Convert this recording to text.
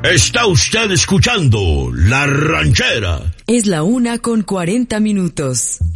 Está usted escuchando La Ranchera. Es la 1:40 minutos.